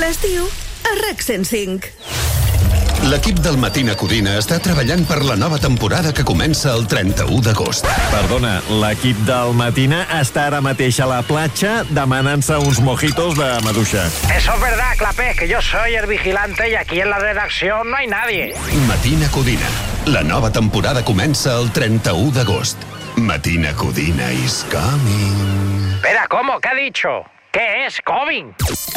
L'estiu a RAC 105. L'equip del Matina Codina està treballant per la nova temporada que comença el 31 d'agost. Perdona, l'equip del Matina està ara mateix a la platja demanant-se uns mojitos de maduixa. Eso es verdad, Clapé, que yo soy el vigilante y aquí en la redacción no hay nadie. Matina Codina. La nova temporada comença el 31 d'agost. Matina Codina is coming. Espera, ¿cómo? ¿Qué ha dicho? ¿Qué es coming?